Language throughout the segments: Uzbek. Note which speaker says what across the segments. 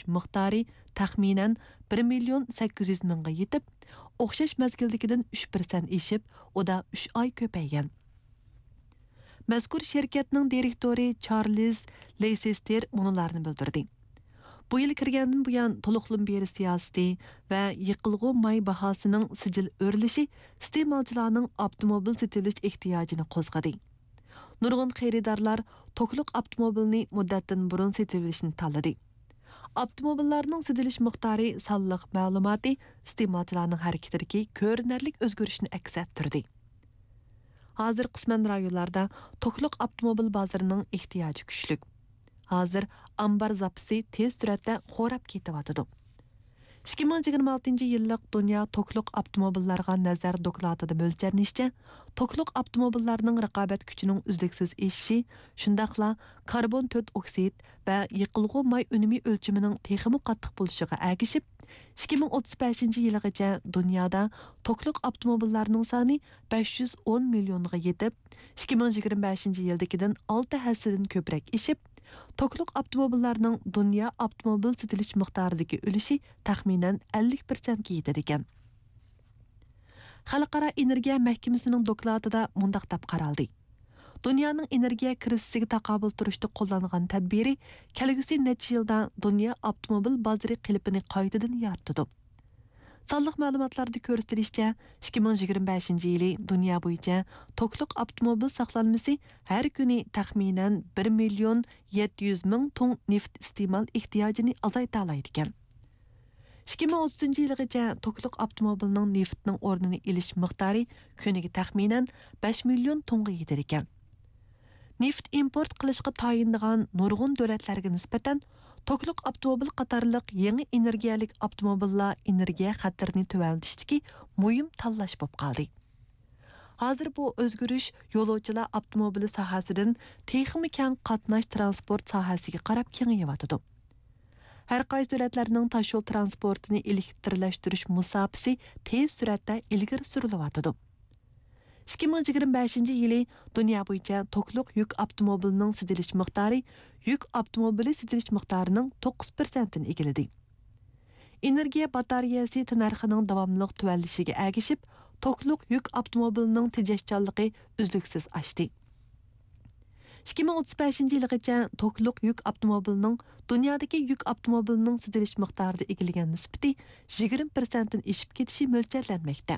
Speaker 1: miqdori taxminan 1 million 800 mingga yetib, o'xshash mezgildikidan 3% eshib, oda 3 oy ko'paygan. Mazkur şirketning direktori Charles Leicester munularni bildirdi. Bu yil kirgandan buyon to'liqlim beri siyosati va yiqilg'u may bahosining sijil o'rilishi iste'molchilarning avtomobil sotilish ehtiyojini qo'zg'adi. Nurg'un xaridorlar to'kliq avtomobilni muddatdan burun sotilishni tanladi. Avtomobillarning sotilish miqdori sonliq ma'lumoti iste'molchilarning harakatidagi ko'rinarli o'zgarishni aks ettirdi. Hozir qisman rayonlarda to'kliq avtomobil bozorining ehtiyoji kuchli. Hozir ambar zapisi tez suratda xo'rab ketyotidi. 2026 yillik dunyo to'kliq avtomobillarga nazar dokladida mo'ljallanishcha, to'kliq avtomobillarning raqobat kuchining uzluksiz eshishi, shundaqla karbon 4 oksid va yiqilg'u may unumi o'lchamining texmi qattiq bo'lishiga ergishib, 2035 yilgacha dunyoda to'kliq avtomobillarning soni 510 millionga yetib, 2025 yildagidan 6 hassadan ko'proq eshib, to'kliq avtomobillarning dunyo avtomobil sotilish miqdoridagi ulushi taxminan 50% ga yetadi ekan. Xalqaro energiya mahkamasining dokladida mundaq deb qaraldi. Dunyoning energiya krizisiga taqobil turishda qo'llanilgan tadbiri kelgusi necha yilda dunyo avtomobil bozori qilibini qaytadan yaratadi. Sonliq ma'lumotlarda ko'rsatilishicha, 2025 yili dunyo bo'yicha to'kliq avtomobil saqlanmasi har kuni taxminan 1 million 700 ming ton neft iste'mol ehtiyojini azayta oladi ekan. 2030 yilgacha to'kliq avtomobilning neftning o'rnini olish miqdori kuniga taxminan 5 million tonga yetar ekan. Neft import qilishga tayinlagan nurg'un davlatlarga nisbatan to'kliq avtomobil qatorliq yangi energiyalik avtomobillar energiya xatirini tuvaltishdagi muhim tanlash bo'lib qoldi. Hozir bu o'zgarish yo'lovchilar avtomobili sohasidan texnik keng qatnash transport sohasiga qarab kengayotdi. Har qaysi davlatlarning tashyo'l transportini elektrlashtirish musofasi tez suratda ilgari surilyotdi. 2025 yili dunyo bo'yicha to'kliq yuk avtomobilining sotilish miqdori yuk avtomobili sotilish miqdorining 9% ni egalladi. Energiya batareyasi narxining davomli tuvallishiga ergishib, to'kliq yuk avtomobilining tejashchanligi uzluksiz oshdi. 2035 yilgacha to'kliq yuk avtomobilining dunyodagi yuk avtomobilining sotilish miqdorida egallagan nisbati 20% ni eshib ketishi mo'ljallanmoqda.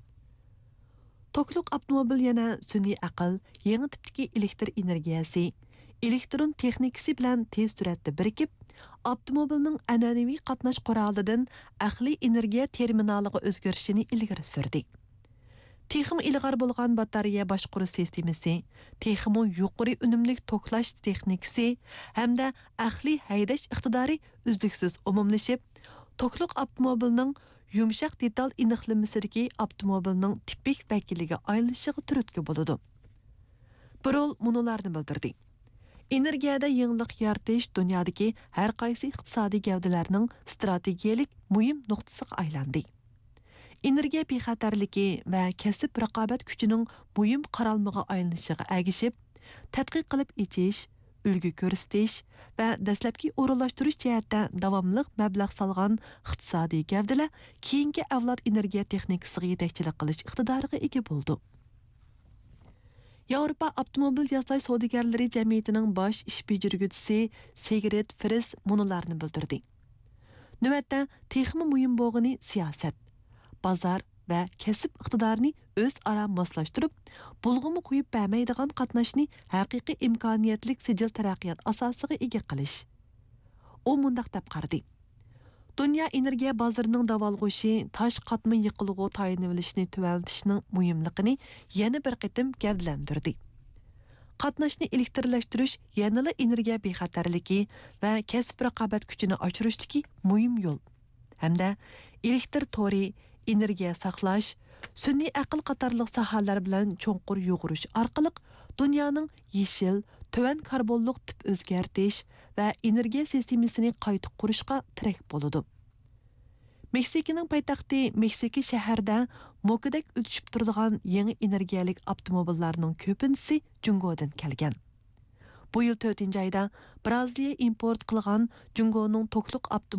Speaker 1: To'kliq avtomobil yana sun'iy aql, yangi tipdagi elektr energiyasi, elektron texnikasi bilan tez suratda birikib, avtomobilning an'anaviy qatnash qurolidan aqliy energiya terminaliga o'zgarishini ilgari surdi. Texim ilg'or bo'lgan batareya boshqaruv sistemasi, texim yuqori unumli to'klash texnikasi hamda aqliy haydash iqtidori uzluksiz umumlashib, to'kliq avtomobilning yumshoq detal aniqlamasidagi avtomobilning tipik vakiliga aylanishiga turtki bo'ladi. Birol munolarni bildirdi. Energiyada yangilik yaratish dunyodagi har qaysi iqtisodiy gavdalarning strategiyalik muhim nuqtasiga aylandi. Energiya bexatarligi va kasb raqobat kuchining muhim qaralmaga aylanishiga ergishib, tadqiq qilib echish, ulgu ko'rsatish va dastlabki o'rinlashtirish jihatda davomli mablag' solgan iqtisodiy gavdalar keyingi avlod energiya texnikasiga yetakchilik qilish iqtidoriga ega bo'ldi. Yevropa avtomobil yasash savdogarlari jamiyatining bosh ish bajirguvchisi Sigrid Friss munolarni bildirdi. Navbatda texmi muhim bo'lgani siyosat, bozor va kasb iqtidorini o'zaro moslashtirib, bulg'umi qo'yib bermaydigan qatnashni haqiqiy imkoniyatlik sijil taraqqiyot asosiga ega qilish. U mundaq deb qaradi. Dunyo energiya bozorining davolg'ishi tosh qatma yiqilg'u tayinlanishini tuvaltishning muhimligini yana bir qitim gavdalantirdi. Qatnashni elektrlashtirish yanada energiya bexatarligi va kasb raqobat kuchini oshirishdagi muhim yo'l. Hamda elektr tori, energiya saqlash, sun'iy aql qatorliq sohalar bilan cho'nqur yo'g'irish orqali dunyoning yeshil, tuvan karbonliq tip o'zgartish va energiya sistemasini qayta qurishga tirak bo'ladi. Meksikaning poytaxti Meksika shahrida mo'kidak o'tishib turadigan yangi energiyalik avtomobillarning ko'pinchisi Jungodan kelgan. Bu yil 4-oyda Braziliya import qilgan Jungoning to'kliq avtomobil